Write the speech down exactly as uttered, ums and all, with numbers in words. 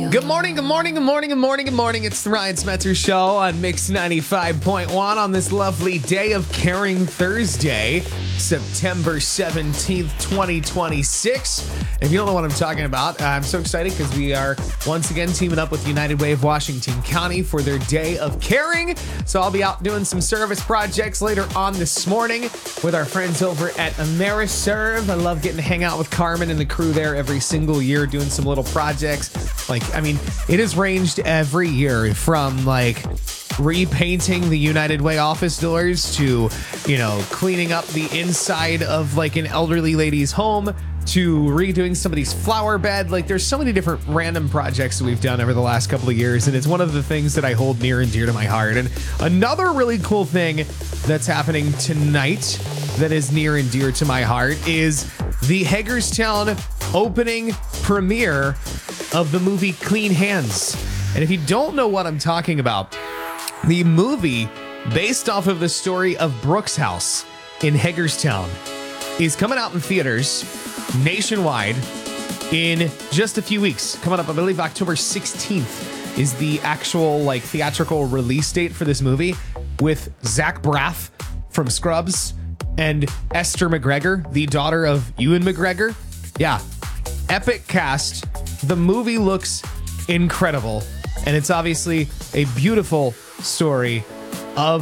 Good morning, good morning, good morning, good morning, good morning. It's the Ryan Smetzer Show on Mix ninety-five point one on this lovely day of Caring Thursday, September seventeenth, twenty twenty-six. If you don't know what I'm talking about, I'm so excited because we are once again teaming up with United Way of Washington County for their Day of Caring. So I'll be out doing some service projects later on this morning with our friends over at Ameriserve. I love getting to hang out with Carmen and the crew there every single year doing some little projects. Like, I mean, it has ranged every year from like repainting the United Way office doors to, you know, cleaning up the inside of like an elderly lady's home to redoing somebody's flower bed. Like, there's so many different random projects that we've done over the last couple of years, and it's one of the things that I hold near and dear to my heart. And another really cool thing that's happening tonight that is near and dear to my heart is the Hagerstown opening premiere of the movie Clean Hands. And if you don't know what I'm talking about, the movie based off of the story of Brooks House in Hagerstown is coming out in theaters nationwide in just a few weeks. Coming up, I believe October sixteenth is the actual like theatrical release date for this movie, with Zach Braff from Scrubs and Esther McGregor, the daughter of Ewan McGregor. Yeah, epic cast. The movie looks incredible, and it's obviously a beautiful story of